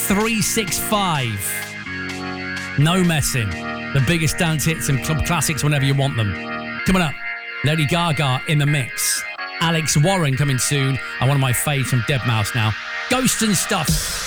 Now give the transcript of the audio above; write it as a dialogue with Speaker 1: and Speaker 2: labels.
Speaker 1: 365. No messing. The biggest dance hits and club classics whenever you want them. Coming up, Lady Gaga in the mix. Alex Warren coming soon, and one of my faves from deadmau5 now. Ghost and Stuff.